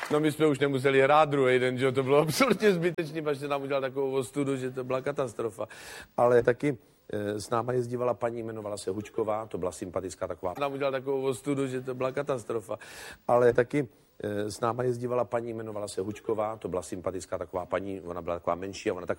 No my jsme už nemuseli hrát druhý den, že to bylo absolutně zbytečný, až se nám udělal takovou ostudu, že to byla katastrofa. Ale taky s náma jezdívala paní, jmenovala se Hučková, to byla sympatická taková. Nám udělal takovou ostudu, že to byla katastrofa. Ale taky s náma jezdívala paní, jmenovala se Hučková, to byla sympatická taková paní, ona byla taková menší a ona tak